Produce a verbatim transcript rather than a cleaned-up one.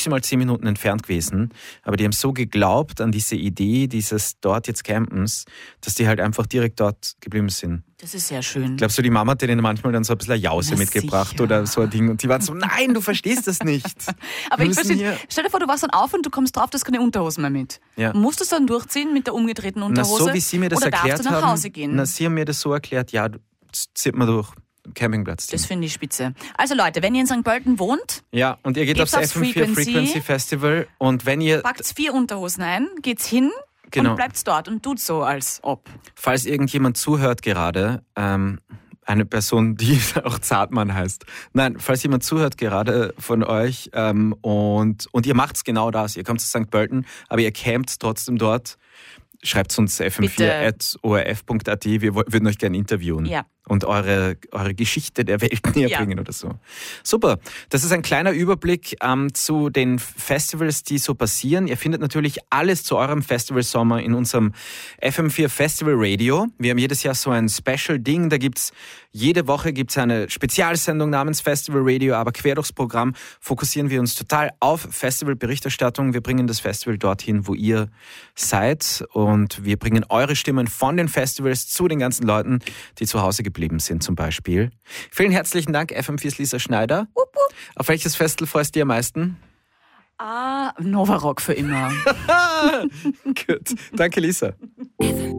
maximal zehn Minuten entfernt gewesen, aber die haben so geglaubt an diese Idee dieses dort jetzt Campens, dass die halt einfach direkt dort geblieben sind. Das ist sehr schön. Ich glaube, so die Mama hat denen manchmal dann so ein bisschen eine Jause Na, mitgebracht sicher. oder so ein Ding. Und die waren so, nein, du verstehst das nicht. Aber Wir ich müssen verstehe, hier- stell dir vor, du warst dann auf und du kommst drauf, du hast keine Unterhosen mehr mit. Ja. Musst du es dann durchziehen mit der umgedrehten Na, Unterhose? so wie sie mir das oder erklärt darfst du nach haben, Hause gehen? Na, sie haben mir das so erklärt, ja, zieht man durch den Campingplatz. Das finde ich spitze. Also Leute, wenn ihr in Sankt Pölten wohnt, Ja, und ihr geht Geht's aufs aufs F M vier Frequency. Frequency Festival und wenn ihr, packt vier Unterhosen ein, geht's hin Genau. und bleibt dort und tut so, als ob. falls irgendjemand zuhört gerade, ähm, eine Person, die auch Zartmann heißt. Nein, falls jemand zuhört gerade von euch ähm, und, und ihr macht's genau das, ihr kommt zu Sankt Pölten, aber ihr campt trotzdem dort, schreibt uns f m vier at o r f punkt a t, wir wo- würden euch gerne interviewen. Ja. Und eure, eure Geschichte der Welt näher Ja. bringen oder so. Super. Das ist ein kleiner Überblick ähm, zu den Festivals, die so passieren. Ihr findet natürlich alles zu eurem Festivalsommer in unserem F M vier Festival Radio. Wir haben jedes Jahr so ein Special-Ding. Da gibt's jede Woche gibt's eine Spezialsendung namens Festival Radio, aber quer durchs Programm fokussieren wir uns total auf Festivalberichterstattung. Wir bringen das Festival dorthin, wo ihr seid, und wir bringen eure Stimmen von den Festivals zu den ganzen Leuten, die zu Hause geblieben sind zum Beispiel. Vielen herzlichen Dank, F M vier's Lisa Schneider. Wupp, wupp. Auf welches Festival freust du dich am meisten? Ah, Novarock für immer. Gut. Danke, Lisa.